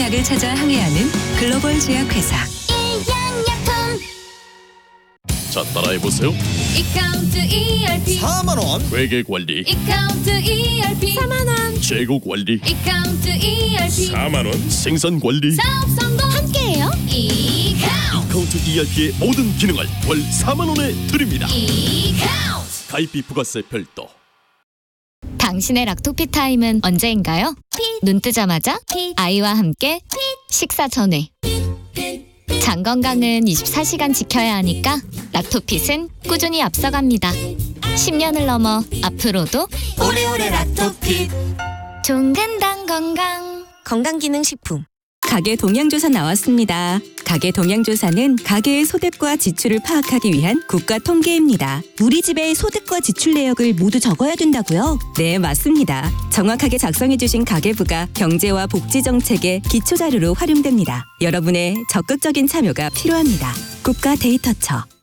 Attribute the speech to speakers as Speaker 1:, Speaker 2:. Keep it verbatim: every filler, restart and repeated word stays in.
Speaker 1: 약을 찾아 항해하는 글로벌 제약회사.
Speaker 2: 일양약품.
Speaker 3: 자, 따라해보세요.
Speaker 2: 이카운트 이알피.
Speaker 4: 사만 원.
Speaker 3: 회계관리,
Speaker 2: 이카운트 이알피. 사만 원.
Speaker 3: 재고관리,
Speaker 2: 이카운트 이알피.
Speaker 3: 사만 원. 생산관리,
Speaker 2: 사업 성공. 함께해요. 이카운트.
Speaker 3: 카운트 이알피의 모든 기능을 월 사만 원에 드립니다.
Speaker 2: 이카운트.
Speaker 3: 가입비 부가세 별도.
Speaker 5: 당신의 락토피 타임은 언제인가요? 눈 뜨자마자 아이와 함께 식사 전에. 장 건강은 이십사 시간 지켜야 하니까 락토핏은 꾸준히 앞서갑니다. 십 년을 넘어 앞으로도
Speaker 2: 오래오래 락토핏.
Speaker 5: 종근당 건강.
Speaker 6: 건강기능식품. 가게 동향조사 나왔습니다. 가게 동향조사는 가게의 소득과 지출을 파악하기 위한 국가 통계입니다. 우리 집의 소득과 지출 내역을 모두 적어야 된다고요? 네, 맞습니다. 정확하게 작성해주신 가계부가 경제와 복지 정책의 기초자료로 활용됩니다. 여러분의 적극적인 참여가 필요합니다. 국가 데이터처.